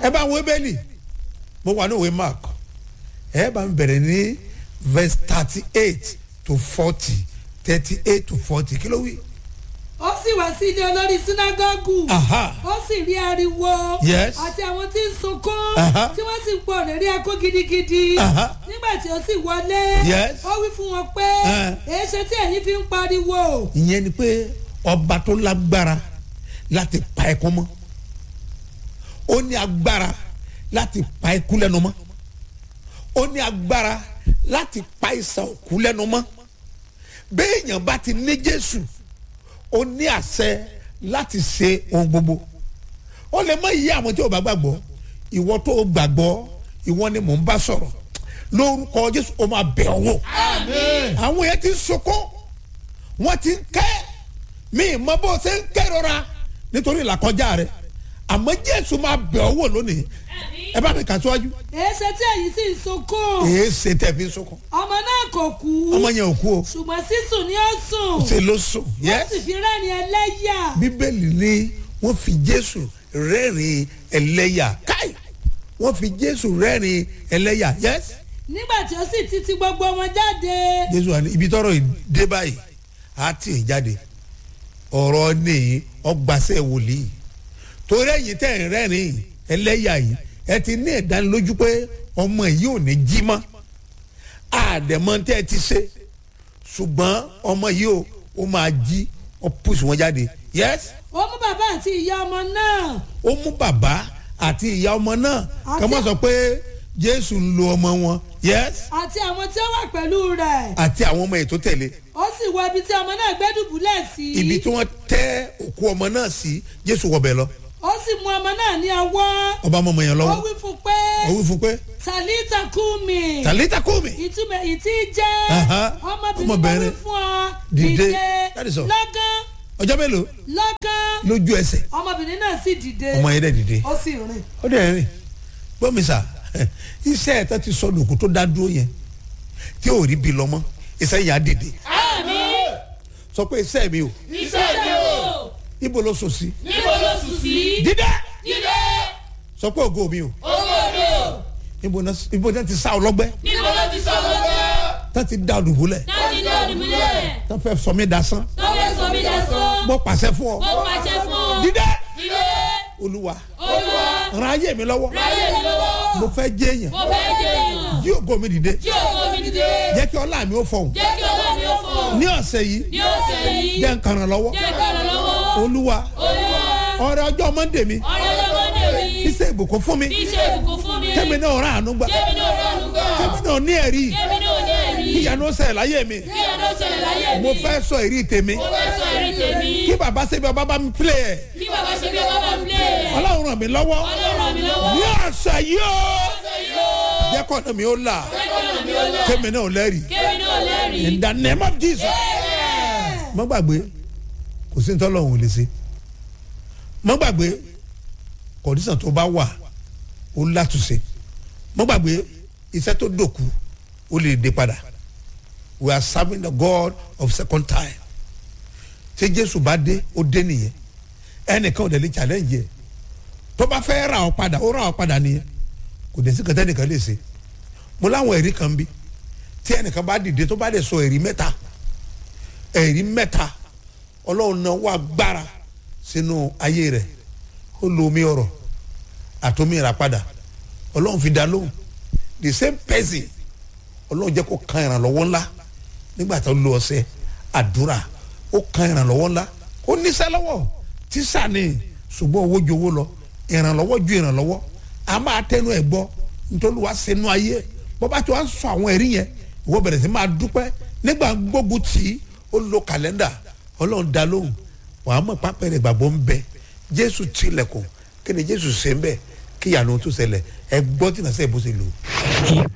ẹ bá wo Bíbélì mo wà ní ìwé Mark ẹ bá mi bẹ̀rẹ̀ ní verse 38 to 40 38 to 40 kí ló wí. ó sì wá sí ilé olórí sínágọ́gù ó sì rí ariwo Yes. àti àwọn tí ń sunkún Aha. tí wọ́n sì ń pọ̀ rẹ̀rí ẹkún gidigidi Aha. nígbà tí ó sì wọlé Yes. ó wí fún wọn pé èéṣe tí ẹ̀yin fi ń pariwo. ìyẹn ni pé ọba tó lágbára láti pa ẹkún mọ́ ó ní agbára láti pa ikú lẹ́nu mọ́ ó ní agbára láti pa ìsàn òkú lẹ́nu mọ́ béèyàn bá ti ní Jésù ó ní àṣẹ láti ṣe ohun gbogbo ó lè má yí àwọn tí ò bá gbàgbọ́ ìwọ tó o gbàgbọ́ ìwọ ni mò ń bá sọ̀rọ̀ lórúkọ Jésù ó máa bẹ̀ ọ́ wò. Àmín. àwọn yẹn ti ń sunkún wọ́n ti ń kẹ́ mi mọ bó ṣe ń kẹ́rọra nítorí ìlàkọjá rẹ̀ àmọ́ Jésù máa bẹ̀ ọ́ wò lónìí ẹ bá mi kà síwájú. èéṣe tí ẹ̀yin sì ń sunkún. èé ṣe tẹ̀ fi ń sunkún. ọmọ náà kò kú. ọmọ yẹn ò kú o. ṣùgbọ́n sísùn ni ó sùn. ṣe ló sùn. wọ́n sì fi rẹ́rìn ẹlẹ́yà. Bíbélì ni wọ́n fi Jésù rẹ́rìn ẹlẹ́yà káì wọ́n fi Jésù rẹ́rìn ẹlẹ́yà yes. nígbà tí ó sì títí gbogbo wọn jáde. Jésù wà ní ibi tọ́rọ̀ dé báyìí á tì í jáde ọ̀rọ̀ nìyí ọgbàṣẹ wòlíì torí ẹ̀yin tẹ̀ ń rẹ́rìn ẹlẹ́yà yìí ẹ ti ní ìdánilójú pé ọmọ yìí ò ní jí mọ́ àdẹ̀mọ́ tẹ́ ẹ ti ṣe ṣùgbọ́n ọmọ yìí ó máa jí ó pùsù wọn jáde yes. ó mú bàbá àti ìyá ọmọ náà. ó mú bàbá àti ìyá ọmọ náà kí wọ́n sọ pé Jésù ń lo ọmọ wọn yes. àti àwọn tí ó wà pẹ̀lú rẹ̀. àti àwọn ọmọ yìí tó tẹ̀lé. ó sì wọ ibi tí ọmọ náà gbé dùbúlẹ̀ sí. ibi tí wọ́n tẹ́ òkú ọmọ náà sí Jésù wọ bẹ̀ lọ. ó sì mú ọmọ náà ní ọwọ́. ọba ọmọ yẹn lọ́wọ́. ó wí fún pé. ó wí fún pé. tàlítà kúmi. tàlítà kúmi. ìtumọ̀ ìtí jẹ́. ọmọbìnrin wí fún ọ. dìde lọ́gán. ọjọ́ mélòó. lọ́gán. lójú ẹsẹ̀. ọmọbìnrin náà sì dìde. ọmọ yẹn dẹ̀ dìde. ó sì rìn. ó dẹ̀ rìn. gbọ́ mi sà iṣẹ́ ẹ̀ tó ti sọ lòkù tó dá dúró yẹn tí ò rí bi lọ mọ́ iṣẹ́ yẹn á dìde. àmín. sọ pé iṣẹ́ mi o. iṣẹ́ mi o. ibo ló sùn sí. níbo ló sùn sí. dídé. dídé. sọ pé ògo mi o. ògo mi o. ibo náà ti sá ọlọ́gbẹ́. níbo ló ti sọ ọlọ́gbẹ́. tán ti dá dùbúlẹ̀. tán ti dá dùbúlẹ̀. tán fẹ́ sọ mí dasán. tán fẹ́ sọ mí dasán. mo pàṣẹ fún ọ. mo pàṣẹ fún ọ. dídé. dídé. Olúwa. Olúwa. ràn ayé mi lọ́wọ́. ràn ayé mi lọ́wọ́. mo fẹ́ jẹ́ èèyàn. mo fẹ́ jẹ́ èèyàn. jí ògo mi dìde. jí ògo mi dìde. jẹ́ kí ọlá mi ó fọhùn. jẹ́ kí ọlá mi ó fọhùn. ní ọ̀sẹ̀ yìí. ní ọ̀sẹ̀ yìí. jẹ́ nǹkan ràn lọ́wọ́. jẹ́ nǹkan ràn lọ́wọ́. Olúwa. Olúwa. ọrẹ ọjọ́ Monday mi. ọrẹ ọjọ́ Monday mi. iṣẹ́ ìbùkún fún mi. iṣẹ́ ìbùkún fún mi. kẹ́mi náà rà àánú gbà. kẹ́mi náà rà àánú gbà. kẹ́mi náà ní ẹ̀rí. kẹ́mi náà ní ẹ̀rí. kíyanu ṣẹlẹ̀ láyé mi. kíyanu ṣẹlẹ̀ láyé mi. mo fẹ́ sọ èrí tèmi. mo fẹ́ sọ èrí tèmi. kí bàbá ṣe bí ọba bá mi play ẹ̀. kí bàbá ṣe bí ọba bá mi play ẹ̀. Ọlọ́run ràn mí lọ́wọ́. Ọlọ́run ràn mí lọ́wọ́. ní ọ̀sẹ̀ yìí o. ọ̀sẹ̀ yìí o. jẹ́ kọ́nà mi ó là. jẹ́ kọ́nà mi ó là. kẹ́mi náà lẹ́rìí. kẹ́mi náà lẹ́rìí. In the name of Jesus. má gbàgbé kò sí nítorí Ọlọ́run ò lè ṣe. má gbàgbé kọ̀dísàn tó bá wà ó látúnṣe. má gbàgbé iṣẹ́ tó dòkú ó lè dé padà. We are serving the God of second time. ṣé Jésù bá dé ó dé nìyẹn ẹnìkan ò dẹ̀ lè challenge yẹ tó bá fẹ́ ra ọ padà ó ra ọ padà nìyẹn kò dẹ̀ sí kẹtẹ́ nìkan lè ṣe. mo láwọn ẹ̀rí kan bí tí ẹnìkan bá dìde tó bá dẹ̀ sọ ẹ̀rí mẹ́ta Ọlọ́run náà wà gbára sínú ayé rẹ̀ ó lo omi ọ̀rọ̀ àtomi ìràpadà Ọlọ́run fi dá lóhùn the same person Ọlọ́run jẹ́ kó kan ìrànlọ́wọ́ ńlá nígbà tó lo ọṣẹ àdúrà ó kan ìrànlọ́wọ́ ńlá ó níṣẹ́ lọ́wọ́ tíṣà ni ṣùgbọ́n owó ju owó lọ ìrànlọ́wọ́ ju ìrànlọ́wọ́ a máa tẹnu ẹ̀ gbọ́ nítorí wàá sẹ́nu ayé bọ́ bá ti wá ń sọ àwọn ẹ̀rí yẹn ìwọ bẹ̀rẹ̀ sí máa dúpẹ́ nígbà gbógun tì í ó lo kàlẹ́ndà Ọlọ́run dá lóhùn wàá mọ̀ pápẹ́rẹ́ ìgbàgbọ́ ń bẹ Jésù tilẹ̀kùn kí ni Jésù ṣe ń bẹ kí ìyanu tó ṣẹlẹ̀ ẹ gbọ́ tí nàṣẹ́ bó ṣe lò.